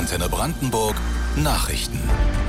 Antenne Brandenburg Nachrichten.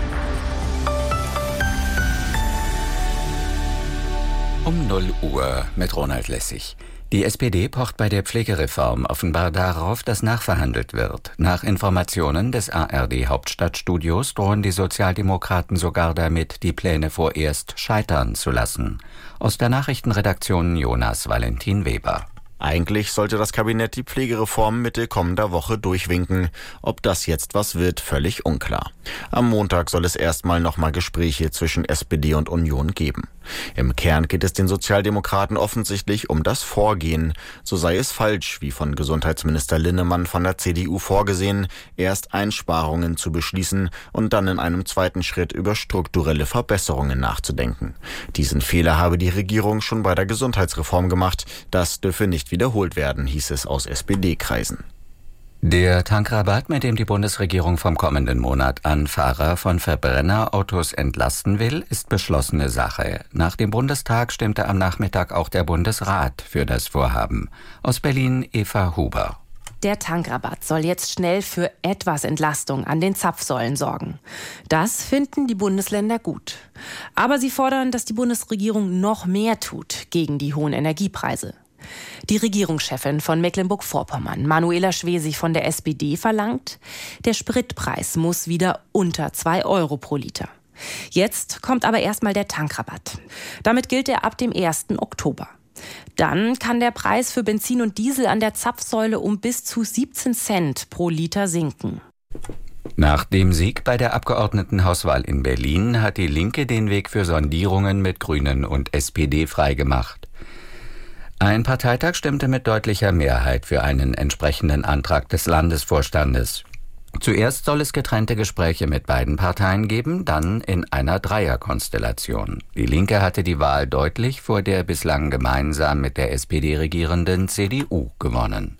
Um 0 Uhr mit Ronald Lessig. Die SPD pocht bei der Pflegereform offenbar darauf, dass nachverhandelt wird. Nach Informationen des ARD-Hauptstadtstudios drohen die Sozialdemokraten sogar damit, die Pläne vorerst scheitern zu lassen. Aus der Nachrichtenredaktion Jonas Valentin Weber. Eigentlich sollte das Kabinett die Pflegereform Mitte kommender Woche durchwinken. Ob das jetzt was wird, völlig unklar. Am Montag soll es erstmal nochmal Gespräche zwischen SPD und Union geben. Im Kern geht es den Sozialdemokraten offensichtlich um das Vorgehen. So sei es falsch, wie von Gesundheitsminister Linnemann von der CDU vorgesehen, erst Einsparungen zu beschließen und dann in einem zweiten Schritt über strukturelle Verbesserungen nachzudenken. Diesen Fehler habe die Regierung schon bei der Gesundheitsreform gemacht. Das dürfe nicht wiederholt werden, hieß es aus SPD-Kreisen. Der Tankrabatt, mit dem die Bundesregierung vom kommenden Monat an Fahrer von Verbrennerautos entlasten will, ist beschlossene Sache. Nach dem Bundestag stimmte am Nachmittag auch der Bundesrat für das Vorhaben. Aus Berlin Eva Huber. Der Tankrabatt soll jetzt schnell für etwas Entlastung an den Zapfsäulen sorgen. Das finden die Bundesländer gut. Aber sie fordern, dass die Bundesregierung noch mehr tut gegen die hohen Energiepreise. Die Regierungschefin von Mecklenburg-Vorpommern, Manuela Schwesig von der SPD, verlangt, der Spritpreis muss wieder unter 2 Euro pro Liter. Jetzt kommt aber erstmal der Tankrabatt. Damit gilt er ab dem 1. Oktober. Dann kann der Preis für Benzin und Diesel an der Zapfsäule um bis zu 17 Cent pro Liter sinken. Nach dem Sieg bei der Abgeordnetenhauswahl in Berlin hat die Linke den Weg für Sondierungen mit Grünen und SPD freigemacht. Ein Parteitag stimmte mit deutlicher Mehrheit für einen entsprechenden Antrag des Landesvorstandes. Zuerst soll es getrennte Gespräche mit beiden Parteien geben, dann in einer Dreierkonstellation. Die Linke hatte die Wahl deutlich vor der bislang gemeinsam mit der SPD regierenden CDU gewonnen.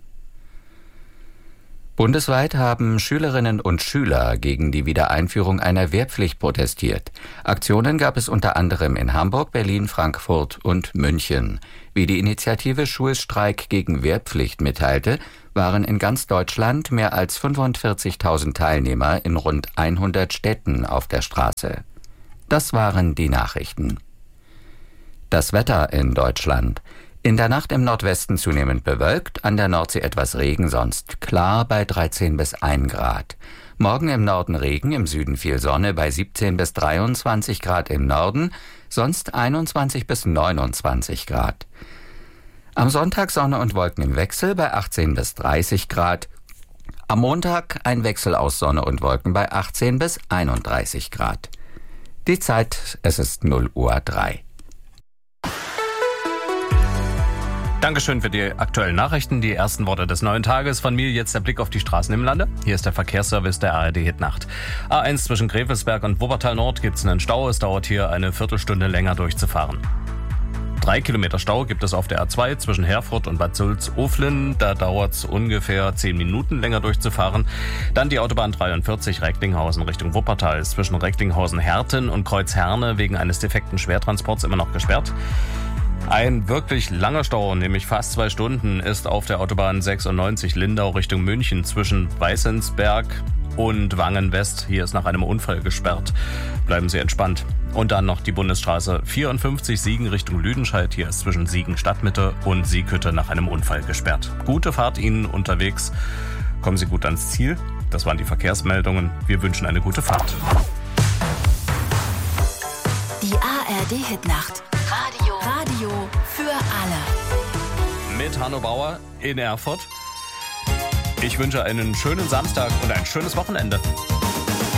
Bundesweit haben Schülerinnen und Schüler gegen die Wiedereinführung einer Wehrpflicht protestiert. Aktionen gab es unter anderem in Hamburg, Berlin, Frankfurt und München. Wie die Initiative Schulstreik gegen Wehrpflicht mitteilte, waren in ganz Deutschland mehr als 45.000 Teilnehmer in rund 100 Städten auf der Straße. Das waren die Nachrichten. Das Wetter in Deutschland. In der Nacht im Nordwesten zunehmend bewölkt, an der Nordsee etwas Regen, sonst klar bei 13 bis 1 Grad. Morgen im Norden Regen, im Süden viel Sonne bei 17 bis 23 Grad im Norden, sonst 21 bis 29 Grad. Am Sonntag Sonne und Wolken im Wechsel bei 18 bis 30 Grad. Am Montag ein Wechsel aus Sonne und Wolken bei 18 bis 31 Grad. Die Zeit, es ist 0:03 Uhr. Dankeschön für die aktuellen Nachrichten. Die ersten Worte des neuen Tages. Von mir jetzt der Blick auf die Straßen im Lande. Hier ist der Verkehrsservice der ARD Hitnacht. A1 zwischen Gräfelsberg und Wuppertal Nord gibt es einen Stau. Es dauert hier eine Viertelstunde länger durchzufahren. 3 Kilometer Stau gibt es auf der A2 zwischen Herford und Bad Sulz-Oflin. Da dauert es ungefähr 10 Minuten länger durchzufahren. Dann die Autobahn 43 Recklinghausen Richtung Wuppertal ist zwischen Recklinghausen-Herten und Kreuzherne wegen eines defekten Schwertransports immer noch gesperrt. Ein wirklich langer Stau, nämlich fast 2 Stunden, ist auf der Autobahn 96 Lindau Richtung München zwischen Weißensberg und Wangen West. Hier ist nach einem Unfall gesperrt. Bleiben Sie entspannt. Und dann noch die Bundesstraße 54 Siegen Richtung Lüdenscheid. Hier ist zwischen Siegen Stadtmitte und Sieghütte nach einem Unfall gesperrt. Gute Fahrt Ihnen unterwegs. Kommen Sie gut ans Ziel. Das waren die Verkehrsmeldungen. Wir wünschen eine gute Fahrt. Die ARD Hitnacht. Radio für alle. Mit Hanno Bauer in Erfurt. Ich wünsche einen schönen Samstag und ein schönes Wochenende.